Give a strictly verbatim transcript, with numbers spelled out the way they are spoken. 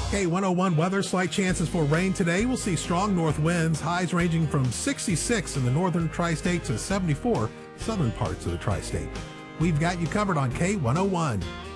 K one oh one weather, slight chances for rain today. We'll see strong north winds, highs ranging from sixty-six in the northern tri-state to seventy-four southern parts of the tri-state. We've got you covered on K one oh one.